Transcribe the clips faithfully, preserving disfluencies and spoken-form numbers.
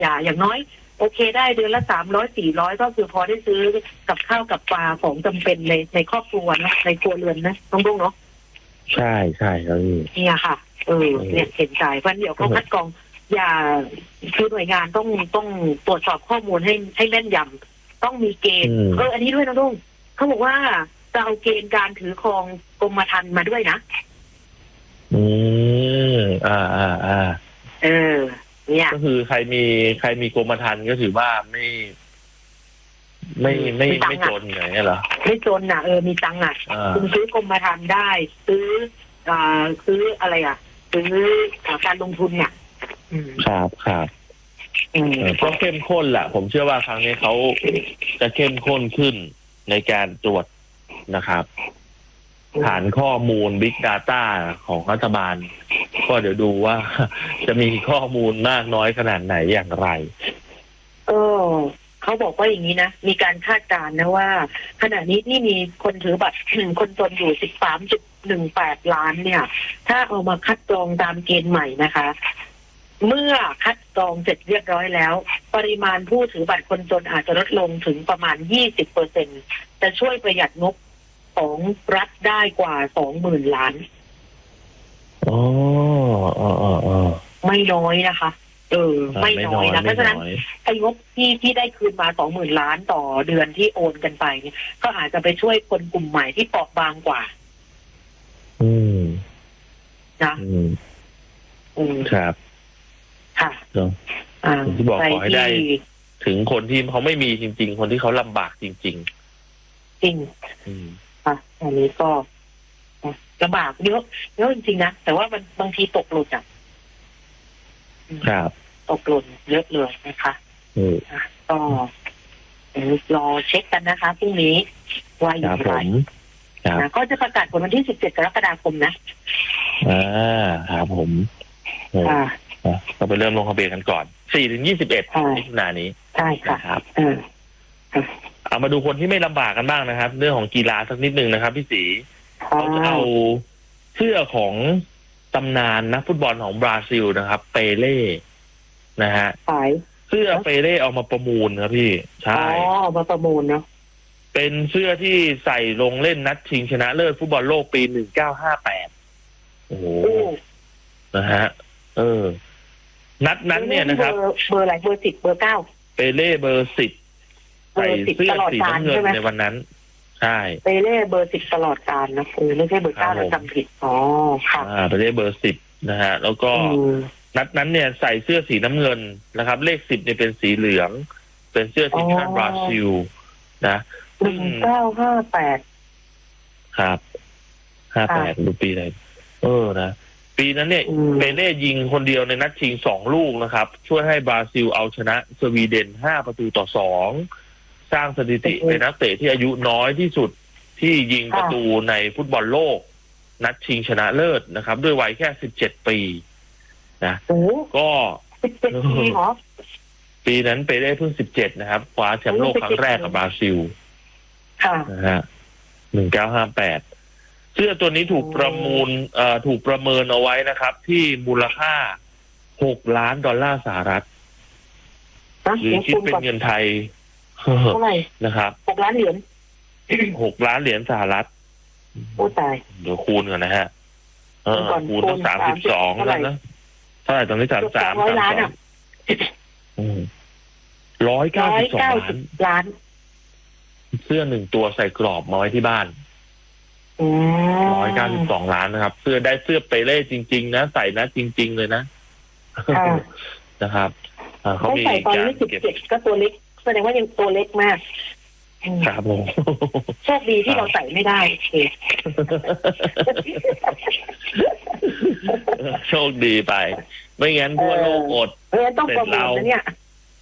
อย่าอย่างน้อยโอเคได้เดือนละสามร้อยสี่ร้อยก็คือพอได้ซื้อกับข้าวกับปลาของจำเป็นในในครอบครัวนะในครัวเรือนนะต้องรู้เนาะใช่ใช่ครับพี่เนี่ยค่ะเออเนี่ยเห็นใจเพราะเดี๋ยวเขาคัดกรองอย่าคือหน่วยงานต้องต้องตรวจสอบข้อมูลให้ให้แม่นยำต้องมีเกณฑ์เอออันนี้ด้วยนะลุงเขาบอกว่าจะเอาเกณฑ์การถือครองกรมธรรม์มาด้วยนะอืมอ่าอ่าอ่าเออเนี่ยก็คือใครมีใครมีกรมธรรม์ก็ถือว่าไม่ไม่ไม่ไม่จนอย่างเงี้ยเหรอไม่จนนะเออมีตังค์อ่ะคุณซื้อกรมธรรม์ได้ซื้ออ่าซื้ออะไรอ่ะซื้อการลงทุนเนี่ยครับครับก็เข้มข้นแหละผมเชื่อว่าครั้งนี้เขาจะเข้มข้นขึ้นในการตรวจนะครับฐานข้อมูล Big Data ของรัฐบาลก็เดี๋ยวดูว่าจะมีข้อมูลมากน้อยขนาดไหนอย่างไรเออเขาบอกว่าอย่างนี้นะมีการคาดการณ์นะว่าขณะนี้ที่มีคนถือบัตรคนจนอยู่ สิบสามจุดหนึ่งแปด ล้านเนี่ยถ้าเอามาคัดกรองตามเกณฑ์ใหม่นะคะเมื่อคัดกรองเสร็จเรียบร้อยแล้วปริมาณผู้ถือบัตรคนจนอาจจะลดลงถึงประมาณ ยี่สิบเปอร์เซ็นต์ จะช่วยประหยัดงบของรัฐได้กว่า สองหมื่น ล้านอ๋ออ๋ออ๋อไม่น้อยนะคะเออไม่น้อยนะเพราะฉะนั้นไอ้งบที่ที่ได้คืนมา สองหมื่น ล้านต่อเดือนที่โอนกันไปเนี่ยก็อาจจะไปช่วยคนกลุ่มใหม่ที่เปราะบางกว่าอืมนะอืมอืมครับค่ะอ่าที่บอกขอให้ได้ถึงคนที่เขาไม่มีจริงๆคนที่เขาลำบากจริงๆจริงค่ะอันนี้ก็ลำบากเยอะเยอะจริงๆนะแต่ว่ามันบางทีตกหล่นอ่ะครับตกหล่นเยอะเลยนะคะก็รอเช็คกันนะคะพรุ่งนี้ว่าอย่างไรนะก็จะประกาศผลวันที่สิบเจ็ดกรกฎาคมนะอ่าครับผมอ่าเราไปเริ่มลงทะเบียนกันก่อน สี่ถึงยี่สิบเอ็ด มิถุนายนนี้ใช่ค่ะครับเอามาดูคนที่ไม่ลำบากกันบ้างนะครับเรื่องของกีฬาสักนิดนึงนะครับพี่ศรีเขาจะเอาเสื้อของตำนานนักฟุตบอลของบราซิลนะครับเปเล่นะฮะเสื้อเปเล่เอามาประมูลครับพี่ใช่อ๋อเอามาประมูลเนาะเป็นเสื้อที่ใส่ลงเล่นนัดชิงชนะเลิศฟุตบอลโลกปีหนึ่งเก้าห้าแปดโอ้โหนะฮะเออนัดนั้นเนี่ยนะครับเบอร์อะไรเบอร์สิบเบอร์เก้าเปเล่เบอร์สิบใส่เสื้อสีน้ำเงินในวันนั้นใช่เปเล่เบอร์สิบตลอดกาลนะเออไม่ใช่เบอร์เก้าเราจำผิดอ๋อค่ะอ่าเปเล่เบอร์สิบนะฮะแล้วก็นัดนั้นเนี่ยใส่เสื้อสีน้ำเงินนะครับเลขสิบเนี่ยเป็นสีเหลืองเป็นเสื้อทีมชาติบราซิลนะหนึ่งเก้าห้าแปดครับห้าแปดดูปีไหนเออนะปีนั้นเนี่ยเปเล่ยิงคนเดียวในนัดชิงสองลูกนะครับช่วยให้บราซิลเอาชนะสวีเดนห้าประตูต่อสองสร้างสถิติเป็นนักเตะที่อายุน้อยที่สุดที่ยิงประตูในฟุตบอลโลกนัดชิงชนะเลิศนะครับด้วยวัยแค่สิบเจ็ดปีนะก็สิบเจ็ดปีเหรอปีนั้นเปเล่เพิ่งสิบเจ็ดนะครับคว้าแชมป์โลกครั้งแรกกับบราซิลนะฮะหนึ่งเก้าห้าแปดเสื้อตัวนี้ถูกประมูลเอ่อถูกประเมินเอาไว้นะครับที่มูลค่าหกล้านดอลลาร์สหรัฐหรือคิดเป็นเงินไทยเท่าไหร่นะครับหกล้านเหรียญหกล้านเหรียญสหรัฐโอ้ตายเดี๋ยวคูณกันนะฮะเออคูณตั้งสามสิบสองแล้วนะเท่าไหร่ตอนนี้สามสามสามสองร้อยเก้าสิบสองล้านเสื้อหนึ่งตัวใส่กรอบมาไว้ที่บ้านร้อยเก้าสิบสองล้านนะครับเสื้อได้เสื้อเปเล่จริงๆนะใส่นะจริงๆเลยนะนะครับเขามีการเก็บก็ตัวเล็กแสดงว่ายังตัวเล็กมากครับผมโชคดีที่เราใส่ไม่ได้โชคดีไปไม่งั้นทั่วโลกอดเออต้องประมูลนะเนี่ย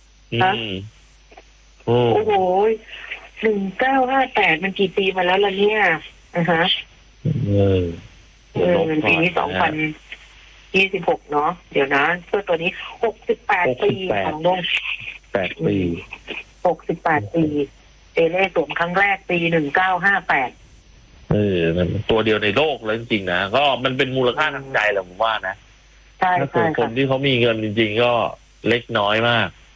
โอ้โหหนึ่งเก้าห้าแปดมันกี่ปีมาแล้วล่ะเนี่ยอ่าฮะเออเออปีนี้สองพันยี่สิบหกเนาะเดี๋ยวนะเสื้อตัวนี้หกสิบแปดปีของดงแปดปีหกสิบแปดปีเปเล่สวมครั้งแรกปีหนึ่งเก้าห้าแปดเออมันตัวเดียวในโลกเลยจริงๆนะก็มันเป็นมูลค่าทางใจแหละผมว่านะใช่ถ้าส่วนคนที่เขามีเงินจริงๆก็เล็กน้อยมาก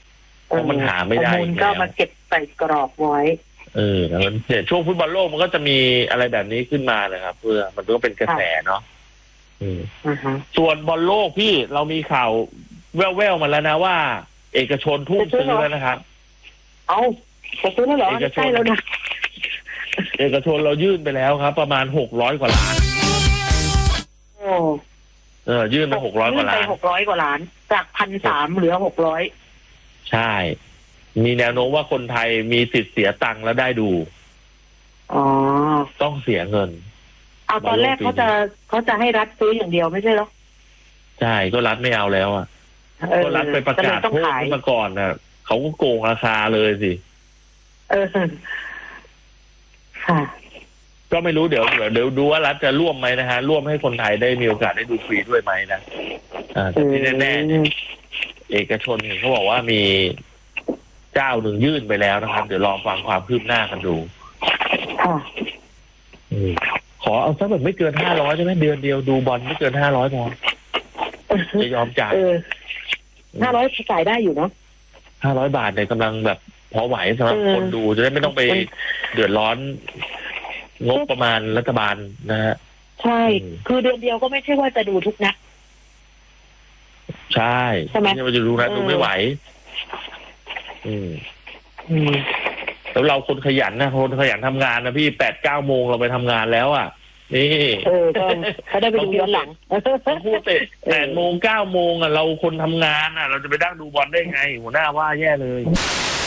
เพราะมันหาไม่ได้ข้อมูลก็มาเก็บใส่กรอบไว้เออแล้วเนี่ยช่วงฟุตบอลโลกมันก็จะมีอะไรแบบนี้ขึ้นมาเลยครับเพื่อมันก็เป็นกระแสเนาะอืมส่วนบอลโลกพี่เรามีข่าวแว่วๆมาแล้วนะว่าเอกชนทุ่มซื้อแล้วนะครับเอาจะซื้อแล้วเหรอใช่แล้วนะเอกชนเรายื่นไปแล้วครับประมาณหกร้อยกว่าล้านโอ้เออยื่นไปหกร้อยกว่าล้านหกร้อยกว่าล้านจากพันสามเหลือหกร้อยใช่มีแนวโน้มว่าคนไทยมีสิทธิ์เสียตังค์แล้วได้ดูอ๋อต้องเสียเงินเอาตอนแรกเขาจะเขาจะให้รัฐซื้ออย่างเดียวไม่ใช่หรอใช่ก็รัฐไม่เอาแล้วอ่ะก็รัฐไปประกาศโทษมาก่อนน่ะเขาก็โกงราคาเลยสิเออค่ะก็ไม่รู้เดี๋ยวเดี๋ยวเดี๋ยวดูว่ารัฐจะร่วมไหมนะฮะร่วมให้คนไทยได้มีโอกาสได้ดูฟรีด้วยไหมนะอ่าแต่ที่แน่ๆเอกชนเขาบอกว่ามีเจ้าหนึ่งยื่นไปแล้วนะครับเดี๋ยวลองฟังความคืบหน้ากันดูค่ะขอเอาสักแบบไม่เกินห้าร้อยใช่ไหมเดือนเดียวดูบอลไม่เกินห้าร้อยพอจะยอมจ่ายห้าร้อยจ่ายได้อยู่เนาะห้าร้อยบาทเนี่ยกำลังแบบพอไหวสำหรับคนดูจะได้ไม่ต้องไปเดือดร้อนงบประมาณรัฐบาลนะฮะใช่คือเดือนเดียวก็ไม่ใช่ว่าจะดูทุกนัดใช่ใช่ไหมไม่จะดูนะดูไม่ไหวอืมอืมแล้วเราคนขยันนะคนขยันทำงานนะพี่แปดเก้าโมงเราไปทำงานแล้วอ่ะนี่เออเขาได้ไปดูย้อนหลังพูดเตะแปดโมงเก้าโมงอ่ะเราคนทำงานอ่ะเราจะไปนั่งดูบอลได้ไงหัวหน้าว่าแย่เลย